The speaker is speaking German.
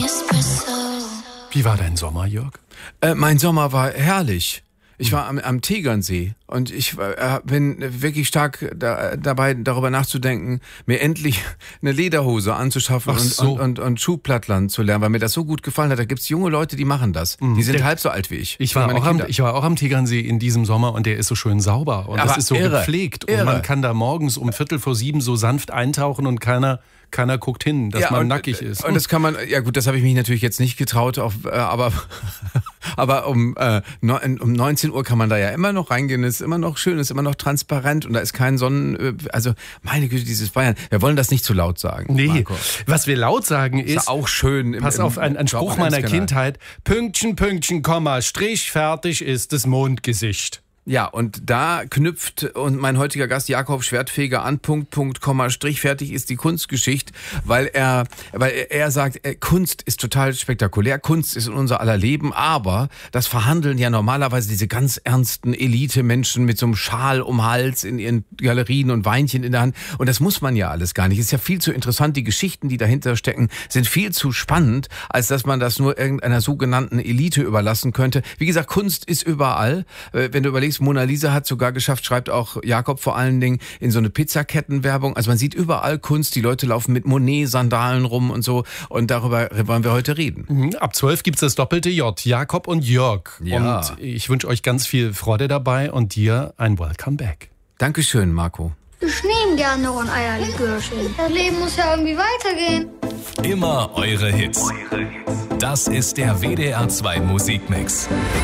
Wie war dein Sommer, Jörg? Mein Sommer war herrlich. Ich war am Tegernsee und ich bin wirklich stark dabei, darüber nachzudenken, mir endlich eine Lederhose anzuschaffen und Schuhplattland zu lernen, weil mir das so gut gefallen hat. Da gibt's junge Leute, die machen das. Die sind halb so alt wie ich. Ich war auch am Tegernsee in diesem Sommer und der ist so schön sauber und das ist so gepflegt. Und man kann da morgens um 6:45 so sanft eintauchen und keiner guckt hin, dass man nackig ist. Und das kann man, ja gut, das habe ich mich natürlich jetzt nicht getraut, aber um 19 Uhr kann man da ja immer noch reingehen, ist immer noch schön, ist immer noch transparent und da ist kein also meine Güte, dieses Bayern. Wir wollen das nicht zu laut sagen. Nee, Marco. Was wir laut sagen ist auch schön. Pass auf, ein Spruch meiner Kindheit, Pünktchen, Pünktchen, Komma, Strich, fertig ist das Mondgesicht. Ja, und da knüpft mein heutiger Gast Jakob Schwertfeger an, Punkt, Komma, Strich, fertig ist die Kunstgeschichte, weil er sagt, Kunst ist total spektakulär, Kunst ist in unser aller Leben, aber das verhandeln ja normalerweise diese ganz ernsten Elite-Menschen mit so einem Schal um den Hals in ihren Galerien und Weinchen in der Hand und das muss man ja alles gar nicht, ist ja viel zu interessant, die Geschichten, die dahinter stecken, sind viel zu spannend, als dass man das nur irgendeiner sogenannten Elite überlassen könnte. Wie gesagt, Kunst ist überall, wenn du überlegst, Mona Lisa hat sogar geschafft, schreibt auch Jakob vor allen Dingen, in so eine Pizzakettenwerbung. Also man sieht überall Kunst, die Leute laufen mit Monet-Sandalen rum und so. Und darüber wollen wir heute reden. Ab 12 gibt's das doppelte J, Jakob und Jörg. Ja. Und ich wünsche euch ganz viel Freude dabei und dir ein Welcome Back. Dankeschön, Marco. Ich nehme gerne noch ein Eierlikörchen. Das Leben muss ja irgendwie weitergehen. Immer eure Hits. Das ist der WDR 2 Musikmix.